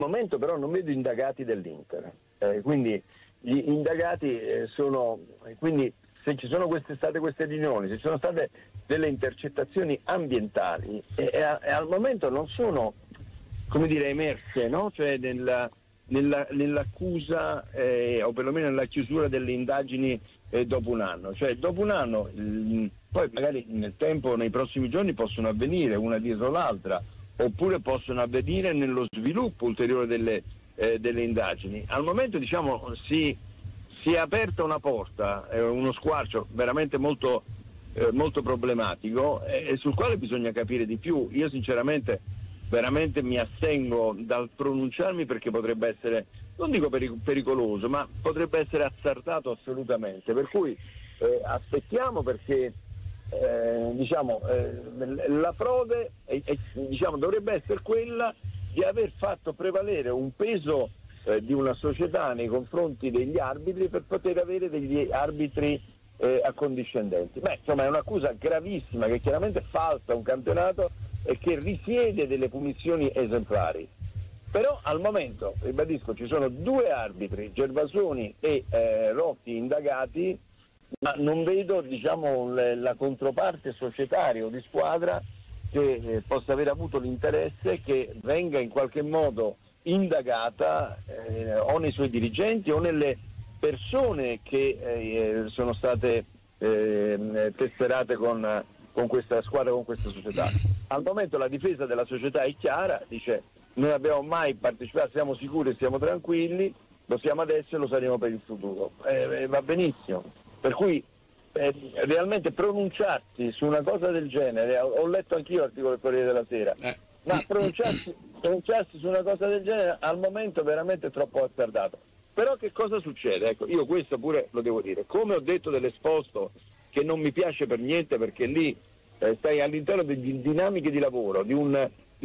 momento però non vedo indagati dell'Inter, quindi gli indagati sono, quindi se ci sono state queste riunioni, se ci sono state delle intercettazioni ambientali e al momento non sono, come dire, emerse, no? Cioè nell'accusa o perlomeno nella chiusura delle indagini dopo un anno, cioè dopo un anno poi magari nel tempo, nei prossimi giorni possono avvenire una dietro l'altra, oppure possono avvenire nello sviluppo ulteriore delle indagini. Al momento diciamo si è aperta una porta, uno squarcio veramente molto problematico e sul quale bisogna capire di più. Io sinceramente veramente mi astengo dal pronunciarmi perché potrebbe essere, non dico pericoloso, ma potrebbe essere azzardato assolutamente, per cui aspettiamo perché la frode dovrebbe essere quella di aver fatto prevalere un peso di una società nei confronti degli arbitri per poter avere degli arbitri accondiscendenti. Insomma è un'accusa gravissima che chiaramente falsa un campionato e che risiede delle punizioni esemplari. Però al momento, ribadisco, ci sono 2 arbitri, Gervasoni e Rocchi, indagati, ma non vedo la controparte societaria o di squadra che possa aver avuto l'interesse che venga in qualche modo indagata o nei suoi dirigenti o nelle persone che sono state tesserate con questa squadra, con questa società. Al momento la difesa della società è chiara, dice non abbiamo mai partecipato, siamo sicuri, siamo tranquilli, lo siamo adesso e lo saremo per il futuro. Va benissimo, per cui realmente pronunciarsi su una cosa del genere, ho letto anch'io l'articolo del Corriere della Sera, ma pronunciarsi su una cosa del genere al momento è veramente troppo azzardato. Però che cosa succede? Ecco, io questo pure lo devo dire, come ho detto dell'Esposto, che non mi piace per niente perché lì stai all'interno di dinamiche di lavoro, gli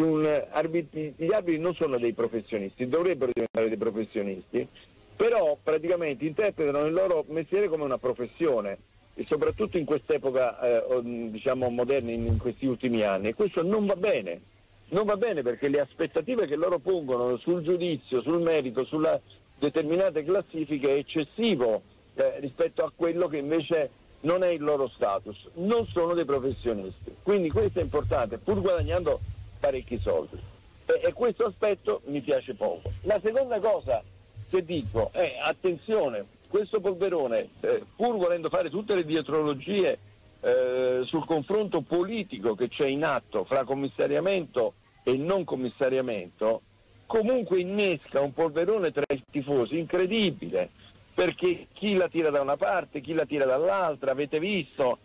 arbitri non sono dei professionisti, dovrebbero diventare dei professionisti, però praticamente interpretano il loro mestiere come una professione e soprattutto in quest'epoca moderna, in questi ultimi anni, e questo non va bene perché le aspettative che loro pongono sul giudizio, sul merito, sulla determinate classifiche è eccessivo rispetto a quello che invece non è il loro status, non sono dei professionisti, quindi questo è importante, pur guadagnando parecchi soldi e questo aspetto mi piace poco. La seconda cosa che dico è attenzione, questo polverone pur volendo fare tutte le dietrologie sul confronto politico che c'è in atto fra commissariamento e non commissariamento, comunque innesca un polverone tra i tifosi incredibile, perché chi la tira da una parte, chi la tira dall'altra, avete visto,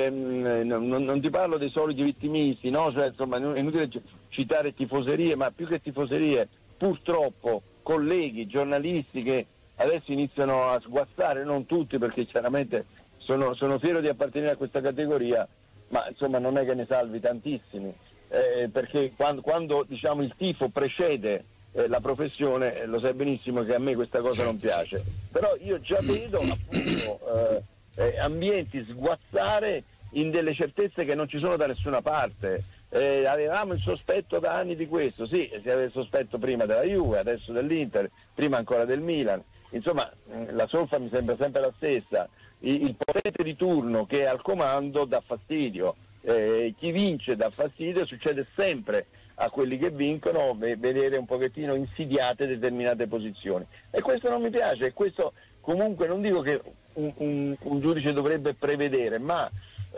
non ti parlo dei soliti vittimisti, no? Cioè, insomma, è inutile citare tifoserie, ma più che tifoserie, purtroppo colleghi, giornalisti che adesso iniziano a sguazzare, non tutti perché chiaramente sono fiero di appartenere a questa categoria, ma insomma non è che ne salvi tantissimi, perché quando il tifo precede la professione, lo sai benissimo che a me questa cosa non piace, però io già vedo appunto ambienti sguazzare in delle certezze che non ci sono da nessuna parte. Avevamo il sospetto da anni di questo, sì, si aveva il sospetto prima della Juve, adesso dell'Inter, prima ancora del Milan, insomma la solfa mi sembra sempre la stessa, il potente di turno che è al comando dà fastidio, chi vince dà fastidio, succede sempre a quelli che vincono vedere un pochettino insidiate determinate posizioni e questo non mi piace, e questo comunque non dico che un giudice dovrebbe prevedere, ma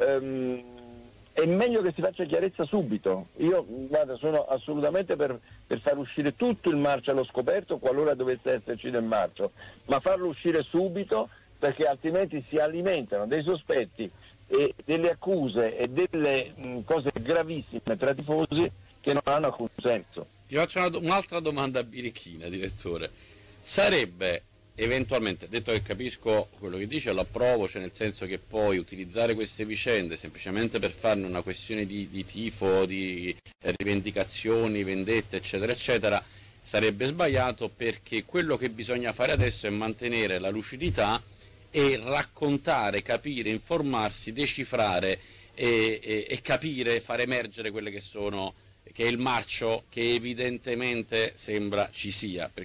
è meglio che si faccia chiarezza subito. Io sono assolutamente per far uscire tutto il marcio allo scoperto qualora dovesse esserci del marcio, ma farlo uscire subito perché altrimenti si alimentano dei sospetti e delle accuse e delle cose gravissime tra tifosi che non hanno alcun senso. Ti faccio un'altra domanda birichina, direttore. Sarebbe eventualmente, detto che capisco quello che dice, lo approvo, cioè nel senso che poi utilizzare queste vicende semplicemente per farne una questione di tifo, di rivendicazioni, vendette, eccetera, eccetera, sarebbe sbagliato, perché quello che bisogna fare adesso è mantenere la lucidità e raccontare, capire, informarsi, decifrare e capire, far emergere quelle che sono che è il marcio che evidentemente sembra ci sia, perché